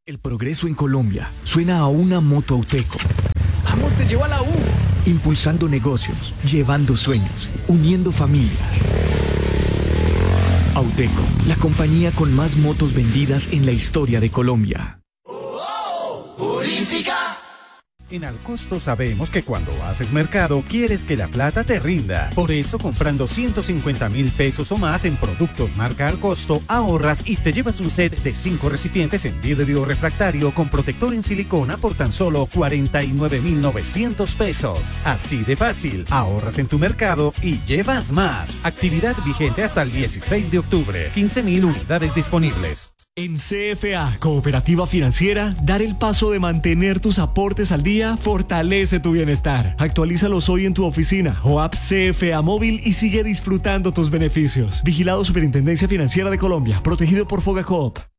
El progreso en Colombia suena a una moto Auteco. ¡Vamos, te llevo a la U! Impulsando negocios, llevando sueños, uniendo familias. Auteco, la compañía con más motos vendidas en la historia de Colombia. ¡Olímpica! En Alcosto sabemos que cuando haces mercado quieres que la plata te rinda. Por eso, comprando 150.000 pesos o más en productos marca Alcosto, ahorras y te llevas un set de 5 recipientes en vidrio refractario con protector en silicona por tan solo 49.900 pesos. Así de fácil, ahorras en tu mercado y llevas más. Actividad vigente hasta el 16 de octubre. 15.000 unidades disponibles. En CFA, Cooperativa Financiera, dar el paso de mantener tus aportes al día fortalece tu bienestar. Actualízalos hoy en tu oficina o app CFA móvil y sigue disfrutando tus beneficios. Vigilado Superintendencia Financiera de Colombia, protegido por Fogacoop.